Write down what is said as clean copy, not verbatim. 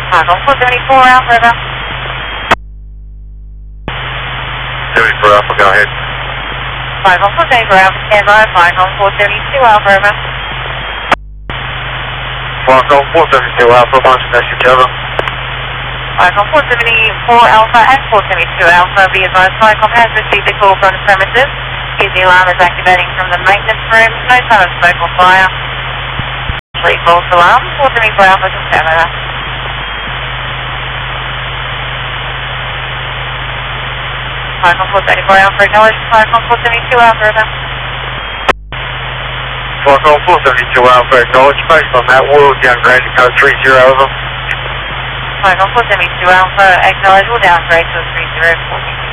Final 474 Alpha River. 74 Alpha, go ahead. Final 474 Alpha, stand by. Final 472 Alpha River. Final 472 Alpha, launching exit cover. Final 474 Alpha and 472 Alpha, be advised Cyclone has received a call from the premises. The alarm is activating from the maintenance room. No sign of smoke or fire. Please false alarm. 474 Alpha to Canada. Cyclone 474 Alpha, acknowledge. Cyclone 472 Alpha, River. Cyclone 472 Alpha, acknowledge. Based on that, we'll downgrade to code 30 over. Cyclone 472 Alpha, acknowledge. We'll downgrade to a 30.